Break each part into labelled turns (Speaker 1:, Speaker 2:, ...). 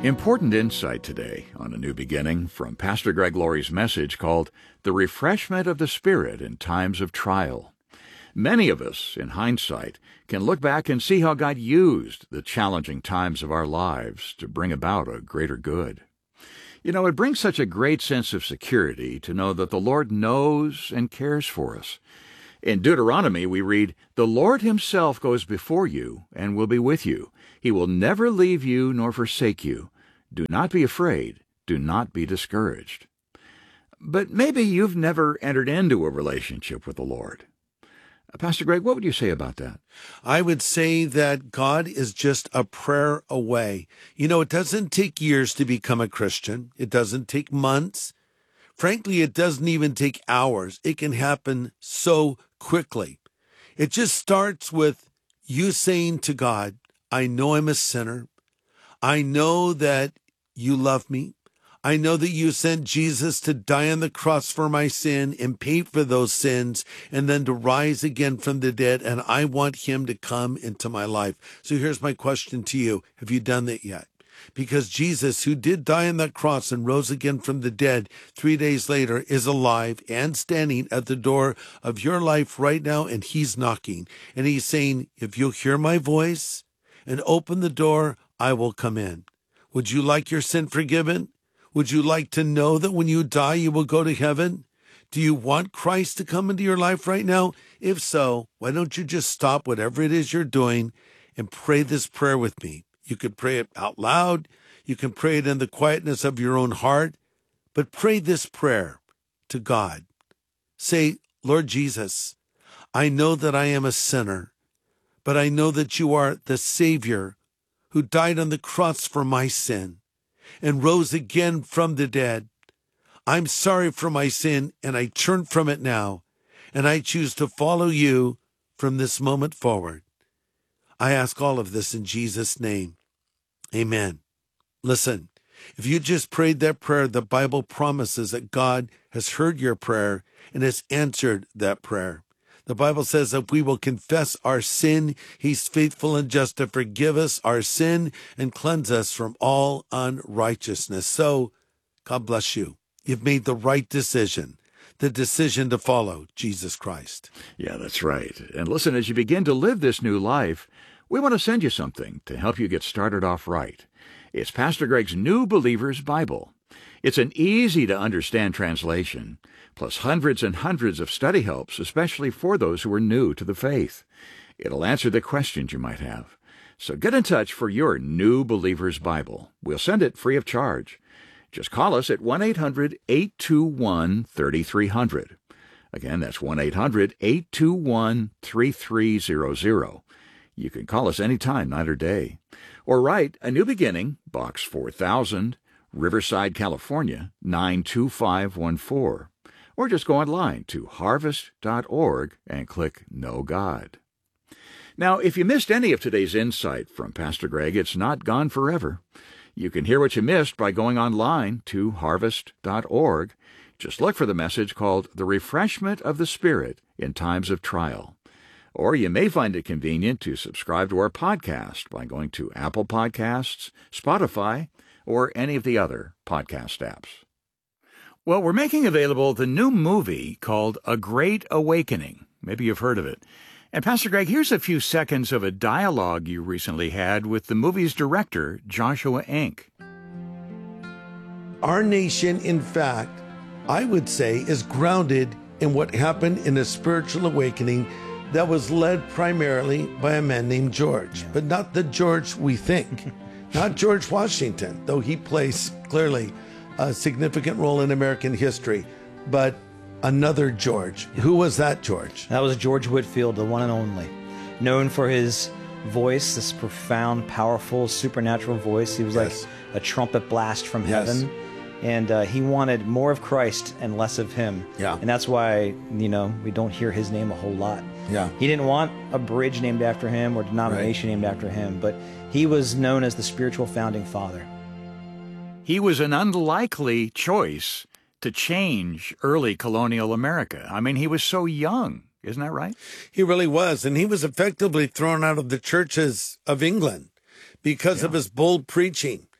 Speaker 1: Important insight today on A New Beginning from Pastor Greg Laurie's message called The Refreshment of the Spirit in Times of Trial. Many of us, in hindsight, can look back and see how God used the challenging times of our lives to bring about a greater good. You know, it brings such a great sense of security to know that the Lord knows and cares for us. In Deuteronomy, we read, "The Lord himself goes before you and will be with you. He will never leave you nor forsake you. Do not be afraid. Do not be discouraged." But maybe you've never entered into a relationship with the Lord. Pastor Greg, what would you say about that?
Speaker 2: I would say that God is just a prayer away. You know, it doesn't take years to become a Christian. It doesn't take months. Frankly, it doesn't even take hours. It can happen so quickly. It just starts with you saying to God, I know I'm a sinner. I know that you love me. I know that you sent Jesus to die on the cross for my sin and pay for those sins and then to rise again from the dead. And I want him to come into my life. So here's my question to you. Have you done that yet? Because Jesus, who did die on that cross and rose again from the dead 3 days later, is alive and standing at the door of your life right now, and he's knocking. And he's saying, if you'll hear my voice and open the door, I will come in. Would you like your sin forgiven? Would you like to know that when you die, you will go to heaven? Do you want Christ to come into your life right now? If so, why don't you just stop whatever it is you're doing and pray this prayer with me? You could pray it out loud. You can pray it in the quietness of your own heart. But pray this prayer to God. Say, Lord Jesus, I know that I am a sinner, but I know that you are the Savior who died on the cross for my sin and rose again from the dead. I'm sorry for my sin, and I turn from it now, and I choose to follow you from this moment forward. I ask all of this in Jesus' name. Amen. Listen, if you just prayed that prayer, the Bible promises that God has heard your prayer and has answered that prayer. The Bible says that we will confess our sin. He's faithful and just to forgive us our sin and cleanse us from all unrighteousness. So, God bless you. You've made the right decision, the decision to follow Jesus Christ.
Speaker 1: Yeah, that's right. And listen, as you begin to live this new life, we want to send you something to help you get started off right. It's Pastor Greg's New Believer's Bible. It's an easy-to-understand translation, plus hundreds and hundreds of study helps, especially for those who are new to the faith. It'll answer the questions you might have. So get in touch for your New Believer's Bible. We'll send it free of charge. Just call us at 1-800-821-3300. Again, that's 1-800-821-3300. You can call us anytime, night or day. Or write A New Beginning, Box 4000, Riverside, California, 92514. Or just go online to harvest.org and click Know God. Now, if you missed any of today's insight from Pastor Greg, it's not gone forever. You can hear what you missed by going online to harvest.org. Just look for the message called The Refreshment of the Spirit in Times of Trial. Or you may find it convenient to subscribe to our podcast by going to Apple Podcasts, Spotify, or any of the other podcast apps. Well, we're making available the new movie called A Great Awakening. Maybe you've heard of it. And Pastor Greg, here's a few seconds of a dialogue you recently had with the movie's director, Joshua Enck.
Speaker 2: Our nation, in fact, I would say, is grounded in what happened in a spiritual awakening that was led primarily by a man named George, but not the George we think. Not George Washington, though he plays clearly a significant role in American history, but another George. Who was that George?
Speaker 3: That was George Whitefield, the one and only. Known for his voice, this profound, powerful, supernatural voice. He was like a trumpet blast from heaven. And he wanted more of Christ and less of him.
Speaker 2: Yeah.
Speaker 3: And that's why, we don't hear his name a whole lot.
Speaker 2: Yeah.
Speaker 3: He didn't want a bridge named after him or denomination named after him, but he was known as the spiritual founding father.
Speaker 1: He was an unlikely choice to change early colonial America. I mean, he was so young. Isn't that right?
Speaker 2: He really was. And he was effectively thrown out of the churches of England because of his bold preaching.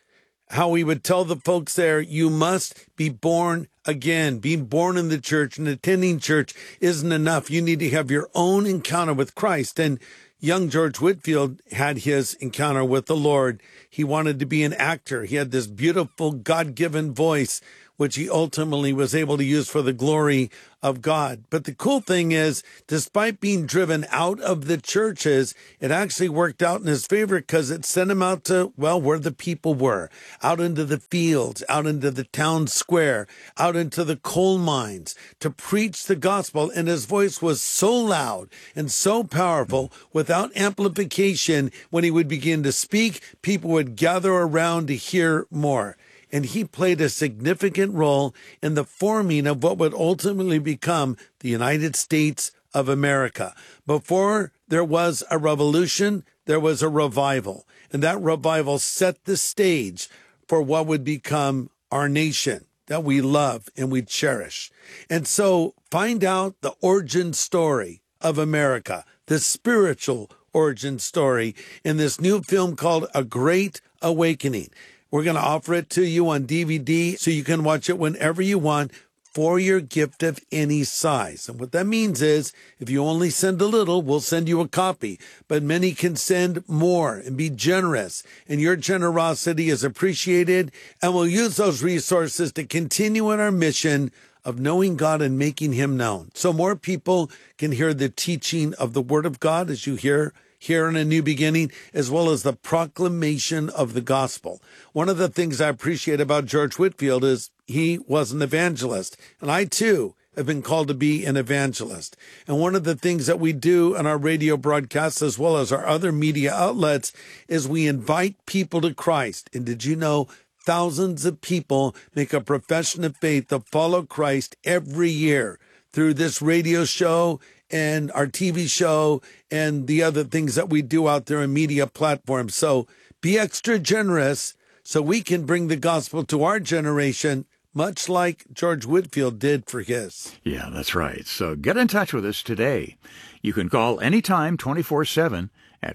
Speaker 2: how he would tell the folks there, you must be born again. Being born in the church and attending church isn't enough. You need to have your own encounter with Christ. And young George Whitefield had his encounter with the Lord. He wanted to be an actor. He had this beautiful God-given voice, which he ultimately was able to use for the glory of God. But the cool thing is, despite being driven out of the churches, it actually worked out in his favor because it sent him out to, well, where the people were, out into the fields, out into the town square, out into the coal mines to preach the gospel. And his voice was so loud and so powerful, without amplification, when he would begin to speak, people would gather around to hear more. And he played a significant role in the forming of what would ultimately become the United States of America. Before there was a revolution, there was a revival. And that revival set the stage for what would become our nation that we love and we cherish. And so find out the origin story of America, the spiritual origin story, in this new film called A Great Awakening. We're going to offer it to you on DVD so you can watch it whenever you want for your gift of any size. And what that means is, if you only send a little, we'll send you a copy. But many can send more and be generous. And your generosity is appreciated. And we'll use those resources to continue in our mission of knowing God and making him known. So more people can hear the teaching of the Word of God, as you hear here in A New Beginning, as well as the proclamation of the gospel. One of the things I appreciate about George Whitefield is he was an evangelist. And I, too, have been called to be an evangelist. And one of the things that we do in our radio broadcasts, as well as our other media outlets, is we invite people to Christ. And did you know thousands of people make a profession of faith to follow Christ every year through this radio show and our TV show and the other things that we do out there in media platforms. So be extra generous so we can bring the gospel to our generation, much like George Whitefield did for his.
Speaker 1: Yeah, that's right. So get in touch with us today. You can call anytime 24/7 at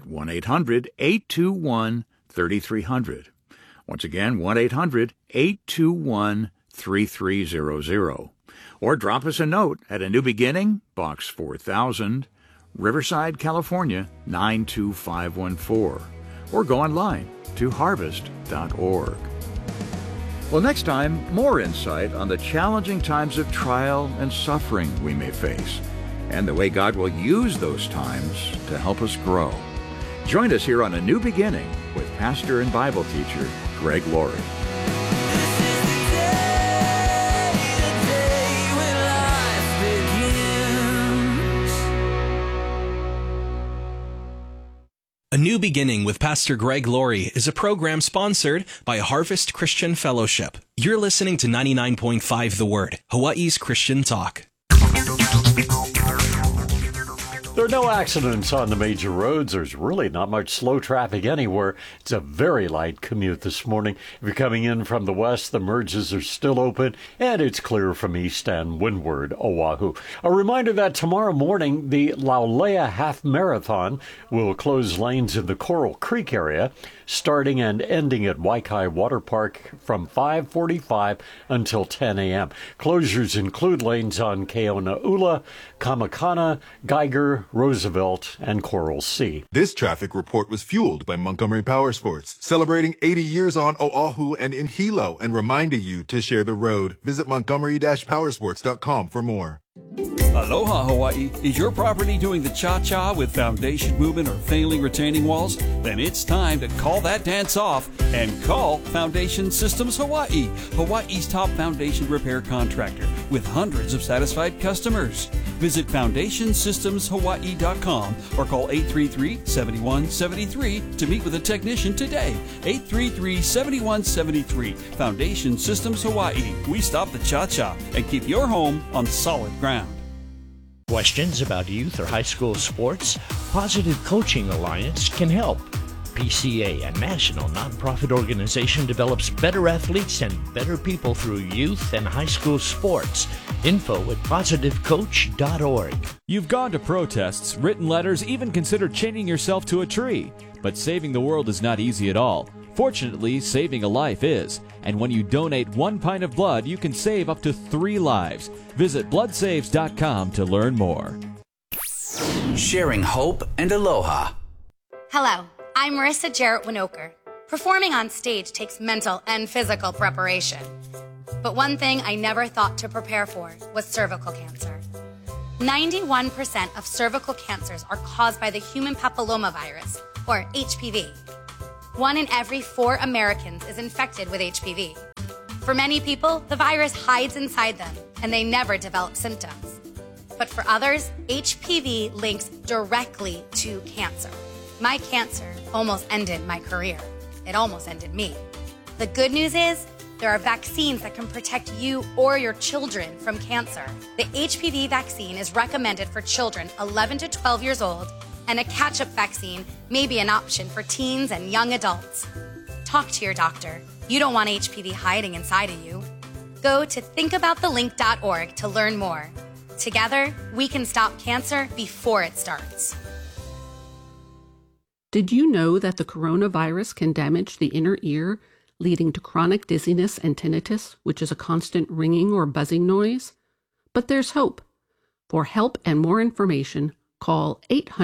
Speaker 1: 1-800-821-3300. Once again, 1-800-821-3300. Or drop us a note at A New Beginning, Box 4000, Riverside, California, 92514. Or go online to harvest.org. Well, next time, more insight on the challenging times of trial and suffering we may face, and the way God will use those times to help us grow. Join us here on A New Beginning with pastor and Bible teacher Greg Laurie.
Speaker 4: A New Beginning with Pastor Greg Laurie is a program sponsored by Harvest Christian Fellowship. You're listening to 99.5 The Word, Hawaii's Christian Talk.
Speaker 5: There are no accidents on the major roads. There's really not much slow traffic anywhere. It's a very light commute this morning. If you're coming in from the west, the merges are still open, and it's clear from east and windward Oahu. A reminder that tomorrow morning, the Laulea Half Marathon will close lanes in the Coral Creek area, starting and ending at Waikai Water Park from 5:45 until 10 a.m. Closures include lanes on Keonaula, Kamakana, Geiger, Roosevelt, and Coral Sea.
Speaker 6: This traffic report was fueled by Montgomery Power Sports, celebrating 80 years on Oahu and in Hilo, and reminding you to share the road. Visit montgomery-powersports.com for more.
Speaker 7: Aloha, Hawaii. Is your property doing the cha-cha with foundation movement or failing retaining walls? Then it's time to call that dance off and call Foundation Systems Hawaii, Hawaii's top foundation repair contractor with hundreds of satisfied customers. Visit FoundationSystemsHawaii.com or call 833-7173 to meet with a technician today. 833-7173. Foundation Systems Hawaii. We stop the cha-cha and keep your home on solid ground.
Speaker 8: Questions about youth or high school sports? Positive Coaching Alliance can help. PCA, a national nonprofit organization, develops better athletes and better people through youth and high school sports. Info at positivecoach.org.
Speaker 9: You've gone to protests, written letters, even considered chaining yourself to a tree. But saving the world is not easy at all. Fortunately, saving a life is. And when you donate 1 pint of blood, you can save up to 3 lives. Visit bloodsaves.com to learn more.
Speaker 10: Sharing hope and aloha.
Speaker 11: Hello, I'm Marissa Jarrett Winokur. Performing on stage takes mental and physical preparation. But one thing I never thought to prepare for was cervical cancer. 91% of cervical cancers are caused by the human papillomavirus, or HPV. 1 in every 4 Americans is infected with HPV. For many people, the virus hides inside them, and they never develop symptoms. But for others, HPV links directly to cancer. My cancer almost ended my career. It almost ended me. The good news is, there are vaccines that can protect you or your children from cancer. The HPV vaccine is recommended for children 11 to 12 years old, and a catch-up vaccine may be an option for teens and young adults. Talk to your doctor. You don't want HPV hiding inside of you. Go to thinkaboutthelink.org to learn more. Together, we can stop cancer before it starts.
Speaker 12: Did you know that the coronavirus can damage the inner ear, leading to chronic dizziness and tinnitus, which is a constant ringing or buzzing noise? But there's hope. For help and more information, call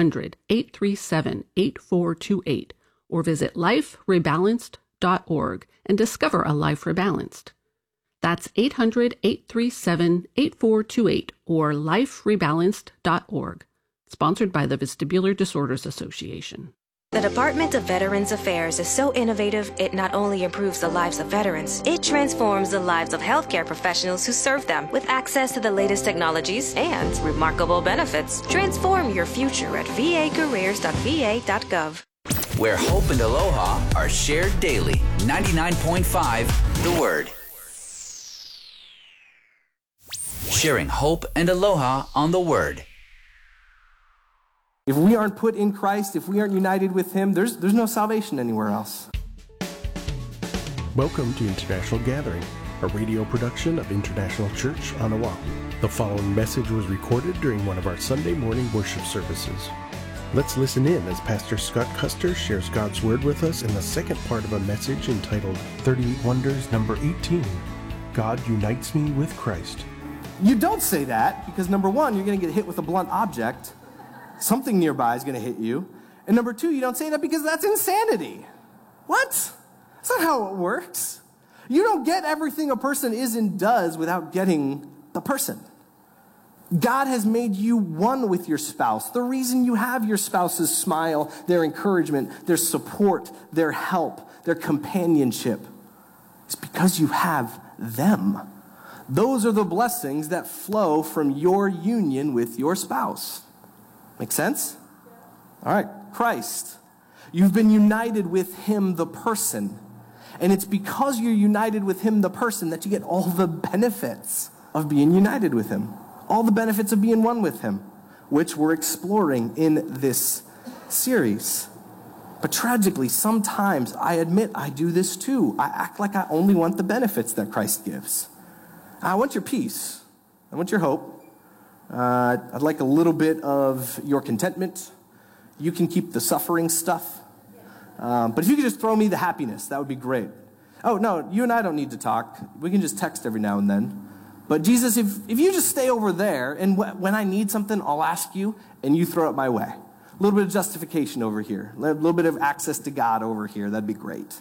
Speaker 12: 800-837-8428 or visit liferebalanced.org and discover a life rebalanced. That's 800-837-8428 or liferebalanced.org. Sponsored by the Vestibular Disorders Association.
Speaker 13: The Department of Veterans Affairs is so innovative, it not only improves the lives of veterans, it transforms the lives of healthcare professionals who serve them with access to the latest technologies and remarkable benefits. Transform your future at vacareers.va.gov.
Speaker 10: Where hope and aloha are shared daily. 99.5 The Word. Sharing hope and aloha on The Word.
Speaker 14: If we aren't put in Christ, if we aren't united with Him, there's no salvation anywhere else.
Speaker 15: Welcome to International Gathering, a radio production of International Church on Oahu. The following message was recorded during one of our Sunday morning worship services. Let's listen in as Pastor Scott Custer shares God's Word with us in the second part of a message entitled 38 Wonders, number 18, God Unites Me with Christ.
Speaker 14: You don't say that because, number one, you're going to get hit with a blunt object. Something nearby is going to hit you. And number two, you don't say that because that's insanity. What? That's not how it works. You don't get everything a person is and does without getting the person. God has made you one with your spouse. The reason you have your spouse's smile, their encouragement, their support, their help, their companionship is because you have them. Those are the blessings that flow from your union with your spouse. Make sense? All right, Christ. You've been united with Him, the person. And it's because you're united with Him, the person, that you get all the benefits of being united with Him. All the benefits of being one with Him, which we're exploring in this series. But tragically, sometimes I admit I do this too. I act like I only want the benefits that Christ gives. I want your peace. I want your hope. I'd like a little bit of your contentment. You can keep the suffering stuff. But if you could just throw me the happiness, that would be great. Oh, no, you and I don't need to talk. We can just text every now and then. But Jesus, if you just stay over there, and when I need something, I'll ask you, and you throw it my way. A little bit of justification over here. A little bit of access to God over here. That'd be great.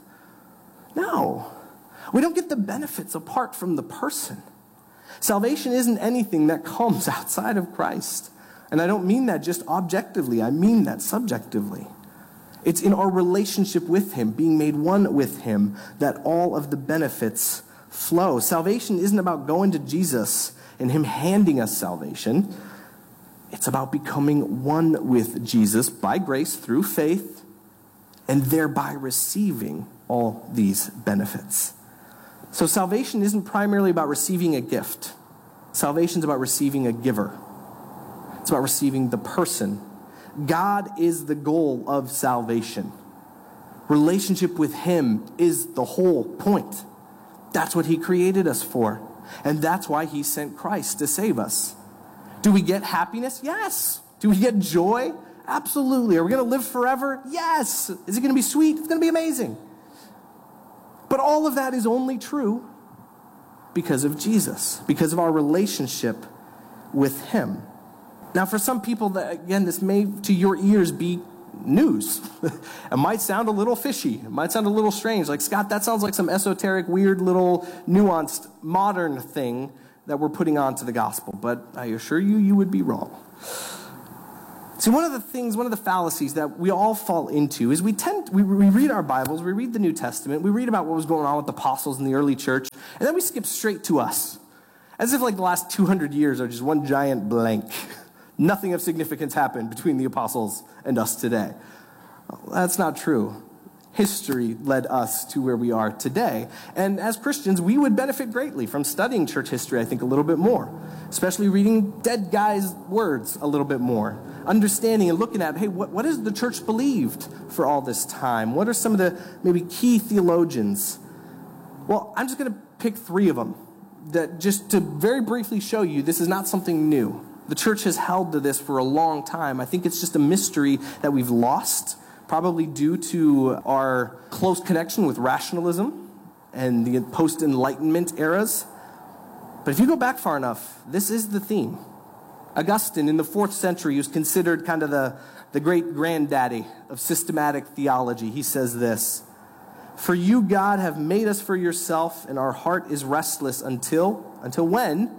Speaker 14: No. We don't get the benefits apart from the person. Salvation isn't anything that comes outside of Christ. And I don't mean that just objectively. I mean that subjectively. It's in our relationship with Him, being made one with Him, that all of the benefits flow. Salvation isn't about going to Jesus and Him handing us salvation. It's about becoming one with Jesus by grace through faith and thereby receiving all these benefits. So salvation isn't primarily about receiving a gift. Salvation is about receiving a giver. It's about receiving the person. God is the goal of salvation. Relationship with Him is the whole point. That's what He created us for. And that's why He sent Christ to save us. Do we get happiness? Yes. Do we get joy? Absolutely. Are we going to live forever? Yes. Is it going to be sweet? It's going to be amazing. But all of that is only true because of Jesus, because of our relationship with him. Now, for some people, again, this may, to your ears, be news. It might sound a little fishy. It might sound a little strange. Like, Scott, that sounds like some esoteric, weird, little, nuanced, modern thing that we're putting onto the gospel. But I assure you, you would be wrong. See, one of the fallacies that we all fall into is we read our Bibles, we read the New Testament, we read about what was going on with the apostles in the early church, and then we skip straight to us. As if like the last 200 years are just one giant blank. Nothing of significance happened between the apostles and us today. That's not true. History led us to where we are today. And as Christians, we would benefit greatly from studying church history, I think, a little bit more. Especially reading dead guys' words a little bit more. Understanding and looking at, hey, what has the church believed for all this time? What are some of the maybe key theologians? Well, I'm just going to pick 3 of them, that just to very briefly show you this is not something new. The church has held to this for a long time. I think it's just a mystery that we've lost, probably due to our close connection with rationalism and the post-Enlightenment eras. But if you go back far enough, this is the theme. Augustine, in the 4th century, was considered kind of the great granddaddy of systematic theology. He says this, "For you, God, have made us for yourself, and our heart is restless until when?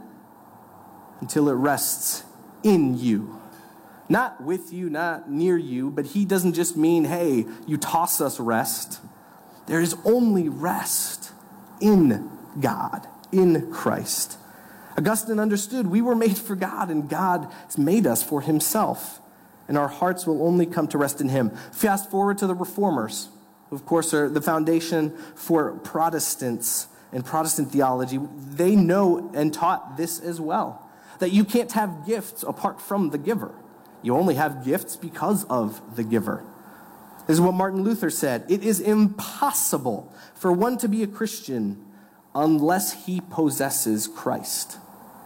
Speaker 14: Until it rests in you." Not with you, not near you, but he doesn't just mean, hey, you toss us rest. There is only rest in God, in Christ. Augustine understood we were made for God, and God has made us for himself, and our hearts will only come to rest in him. Fast forward to the Reformers, who of course are the foundation for Protestants and Protestant theology. They know and taught this as well, that you can't have gifts apart from the giver. You only have gifts because of the giver. This is what Martin Luther said. It is impossible for one to be a Christian unless he possesses Christ.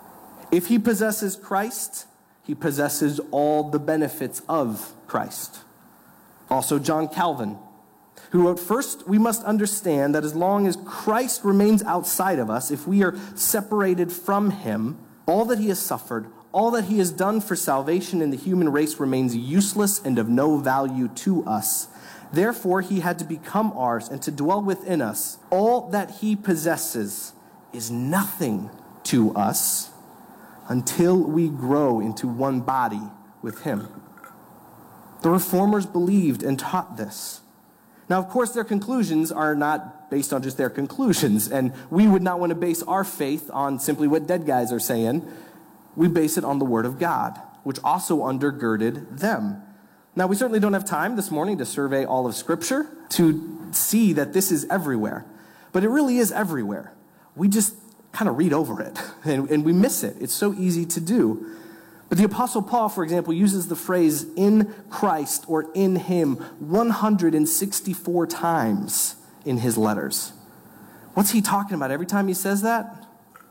Speaker 14: If he possesses Christ, he possesses all the benefits of Christ. Also, John Calvin, who wrote, "First, we must understand that as long as Christ remains outside of us, if we are separated from him, all that he has suffered, all that he has done for salvation in the human race remains useless and of no value to us. Therefore, he had to become ours and to dwell within us. All that he possesses is nothing to us until we grow into one body with him." The Reformers believed and taught this. Now, of course, their conclusions are not based on just their conclusions, and we would not want to base our faith on simply what dead guys are saying. We base it on the Word of God, which also undergirded them. Now, we certainly don't have time this morning to survey all of Scripture to see that this is everywhere, but it really is everywhere. We just kind of read over it, and we miss it. It's so easy to do. But the Apostle Paul, for example, uses the phrase "in Christ" or "in him" 164 times in his letters. What's he talking about every time he says that?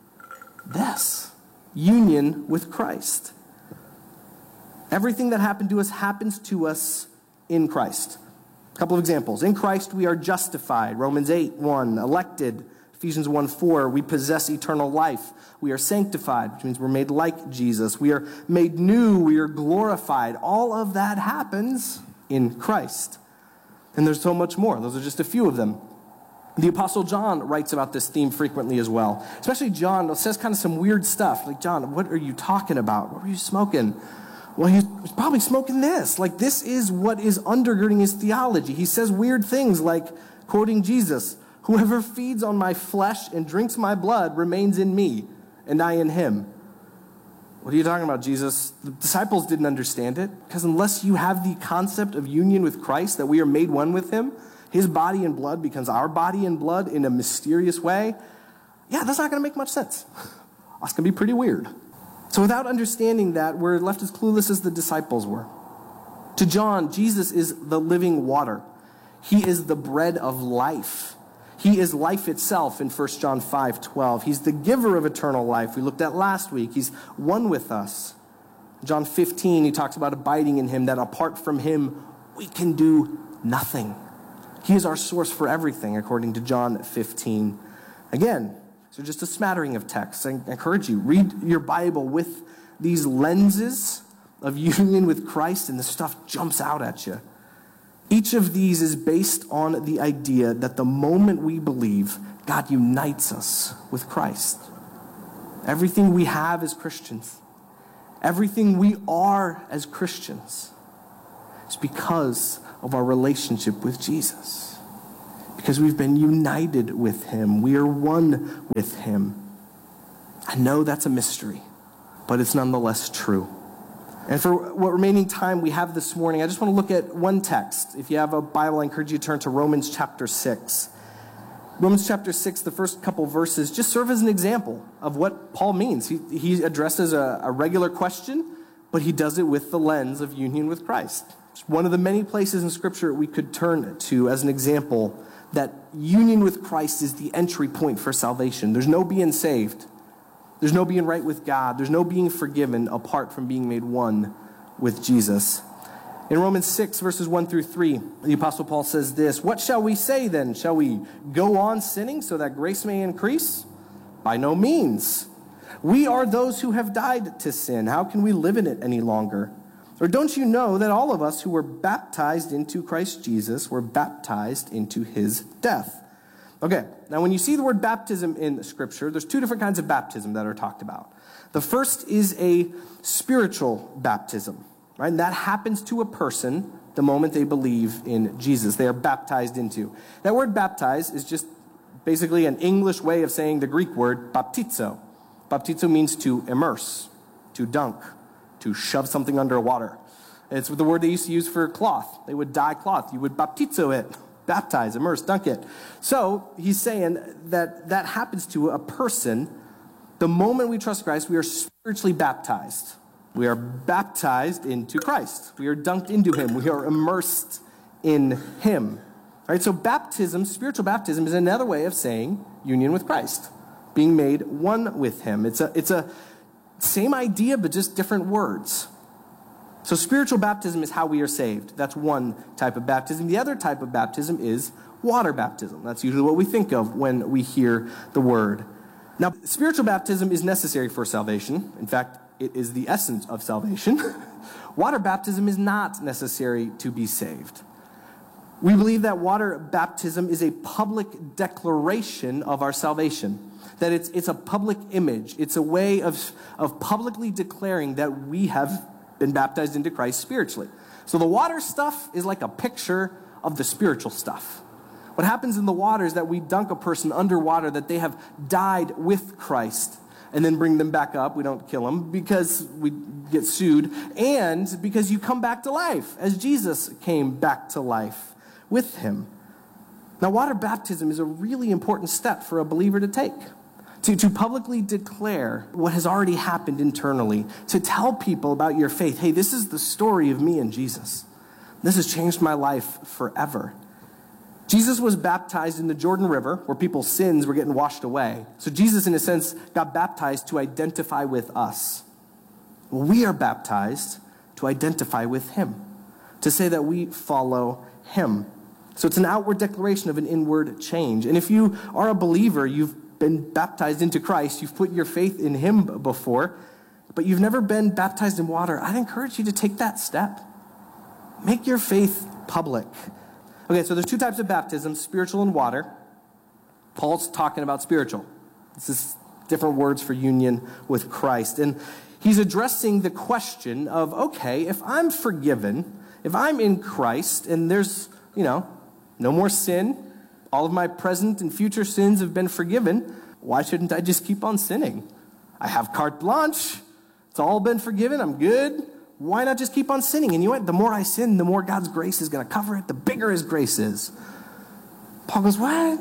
Speaker 14: This. Union with Christ. Everything that happened to us happens to us in Christ. A couple of examples. In Christ we are justified. Romans 8:1. Elected. Ephesians 1:4. We possess eternal life. We are sanctified, which means we're made like Jesus. We are made new. We are glorified. All of that happens in Christ. And there's so much more. Those are just a few of them. The Apostle John writes about this theme frequently as well. Especially John says kind of some weird stuff. Like, John, what are you talking about? What were you smoking? Well, he's probably smoking this. Like, this is what is undergirding his theology. He says weird things like, quoting Jesus, "Whoever feeds on my flesh and drinks my blood remains in me, and I in him." What are you talking about, Jesus? The disciples didn't understand it, because unless you have the concept of union with Christ, that we are made one with him, his body and blood becomes our body and blood in a mysterious way, yeah, that's not going to make much sense. That's going to be pretty weird. So without understanding that, we're left as clueless as the disciples were. To John, Jesus is the living water. He is the bread of life. He is life itself in 1 John 5:12. He's the giver of eternal life. We looked at last week. He's one with us. John 15, he talks about abiding in him, that apart from him, we can do nothing. He is our source for everything, according to John 15. Again, so just a smattering of texts. I encourage you, read your Bible with these lenses of union with Christ, and the stuff jumps out at you. Each of these is based on the idea that the moment we believe, God unites us with Christ. Everything we have as Christians, everything we are as Christians, is because of our relationship with Jesus. Because we've been united with him. We are one with him. I know that's a mystery, but it's nonetheless true. And for what remaining time we have this morning, I just want to look at one text. If you have a Bible, I encourage you to turn to Romans chapter 6. Romans chapter 6, the first couple verses, just serve as an example of what Paul means. He addresses a regular question, but he does it with the lens of union with Christ. It's one of the many places in Scripture we could turn to as an example that union with Christ is the entry point for salvation. There's no being saved. There's no being right with God. There's no being forgiven apart from being made one with Jesus. In Romans 6, verses 1 through 3, the Apostle Paul says this, "What shall we say then? Shall we go on sinning so that grace may increase? By no means. We are those who have died to sin. How can we live in it any longer? Or don't you know that all of us who were baptized into Christ Jesus were baptized into his death?" Okay, now when you see the word baptism in Scripture, there's two different kinds of baptism that are talked about. The first is a spiritual baptism, right? And that happens to a person the moment they believe in Jesus. They are baptized into. That word baptize is just basically an English way of saying the Greek word baptizo. Baptizo means to immerse, to dunk, to shove something under water. It's the word they used to use for cloth. They would dye cloth. You would baptizo it. Baptize, immerse, dunk it. So he's saying that that happens to a person. The moment we trust Christ, we are spiritually baptized. We are baptized into Christ. We are dunked into him. We are immersed in him. All right, so baptism, spiritual baptism, is another way of saying union with Christ, being made one with him. It's a same idea, but just different words. So spiritual baptism is how we are saved. That's one type of baptism. The other type of baptism is water baptism. That's usually what we think of when we hear the word. Now, spiritual baptism is necessary for salvation. In fact, it is the essence of salvation. Water baptism is not necessary to be saved. We believe that water baptism is a public declaration of our salvation. That it's a public image. It's a way of publicly declaring that we have been baptized into Christ spiritually. So the water stuff is like a picture of the spiritual stuff. What happens in the water is that we dunk a person underwater, that they have died with Christ, and then bring them back up. We don't kill them because we get sued, and because you come back to life as Jesus came back to life with him. Now, water baptism is a really important step for a believer to take. To publicly declare what has already happened internally, to tell people about your faith. Hey, this is the story of me and Jesus. This has changed my life forever. Jesus was baptized in the Jordan River, where people's sins were getting washed away. So Jesus, in a sense, got baptized to identify with us. Well, we are baptized to identify with him, to say that we follow him. So it's an outward declaration of an inward change. And if you are a believer, you've been baptized into Christ, you've put your faith in him before, but you've never been baptized in water, I'd encourage you to take that step. Make your faith public. Okay, so there's two types of baptism, spiritual and water. Paul's talking about spiritual. This is different words for union with Christ. And he's addressing the question of, okay, if I'm forgiven, if I'm in Christ, and there's, no more sin, all of my present and future sins have been forgiven, why shouldn't I just keep on sinning? I have carte blanche. It's all been forgiven. I'm good. Why not just keep on sinning? And you know what? The more I sin, the more God's grace is going to cover it, the bigger his grace is. Paul goes, what?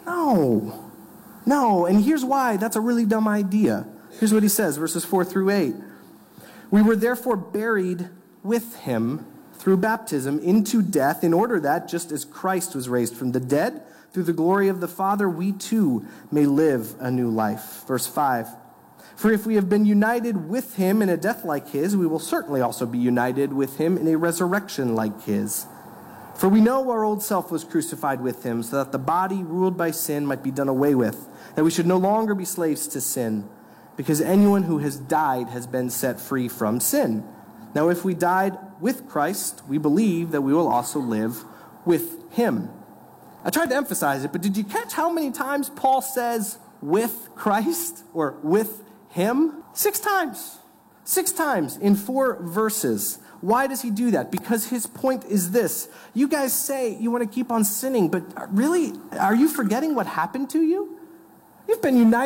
Speaker 14: No. And here's why. That's a really dumb idea. Here's what he says, verses 4 through 8. We were therefore buried with him through baptism into death, in order that, just as Christ was raised from the dead, through the glory of the Father, we too may live a new life. Verse 5. For if we have been united with him in a death like his, we will certainly also be united with him in a resurrection like his. For we know our old self was crucified with him, so that the body ruled by sin might be done away with, that we should no longer be slaves to sin, because anyone who has died has been set free from sin. Now if we died with Christ, we believe that we will also live with him. I tried to emphasize it, but did you catch how many times Paul says with Christ or with him? 6 times. 6 times in 4 verses. Why does he do that? Because his point is this. You guys say you want to keep on sinning, but really, are you forgetting what happened to you? You've been united